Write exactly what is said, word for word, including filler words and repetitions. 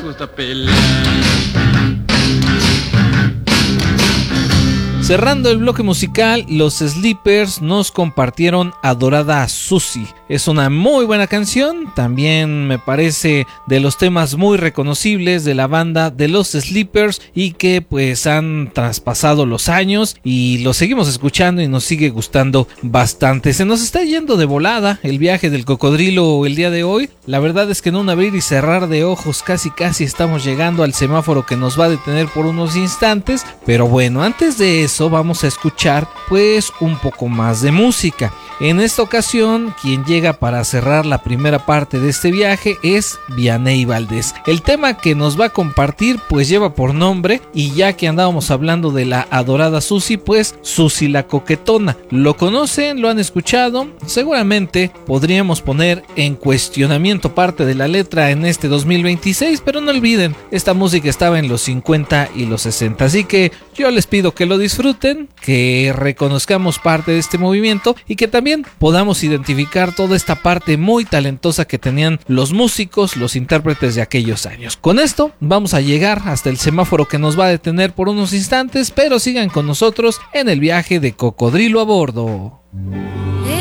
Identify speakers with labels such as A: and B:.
A: gusta pelar.
B: Cerrando el bloque musical, los Sleepers nos compartieron Adorada Susi. Es una muy buena canción, también me parece de los temas muy reconocibles de la banda de los Sleepers y que pues han traspasado los años y lo seguimos escuchando y nos sigue gustando bastante. Se nos está yendo de volada el viaje del cocodrilo el día de hoy. La verdad es que en un abrir y cerrar de ojos casi casi estamos llegando al semáforo que nos va a detener por unos instantes, pero bueno, antes de eso vamos a escuchar pues un poco más de música. En esta ocasión quien llega para cerrar la primera parte de este viaje es Vianney Valdés. El tema que nos va a compartir pues lleva por nombre, y ya que andábamos hablando de la adorada Susi, pues Susi la Coquetona. ¿Lo conocen? ¿Lo han escuchado? Seguramente podríamos poner en cuestionamiento parte de la letra en este dos mil veintiséis, pero no olviden, esta música estaba en los cincuenta y los sesenta, así que yo les pido que lo disfruten, que reconozcamos parte de este movimiento y que también podamos identificar toda esta parte muy talentosa que tenían los músicos, los intérpretes de aquellos años. Con esto vamos a llegar hasta el semáforo que nos va a detener por unos instantes, pero sigan con nosotros en el viaje de Cocodrilo a Bordo.